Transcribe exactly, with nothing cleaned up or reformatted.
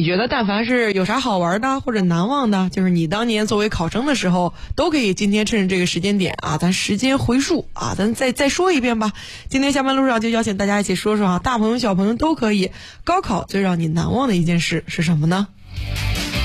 觉得但凡是有啥好玩的或者难忘的，就是你当年作为考生的时候，都可以今天趁着这个时间点啊，咱时间回溯啊，咱再再说一遍吧。今天下班路上就邀请大家一起说说啊，大朋友小朋友都可以，高考最让你难忘的一件事是什么呢？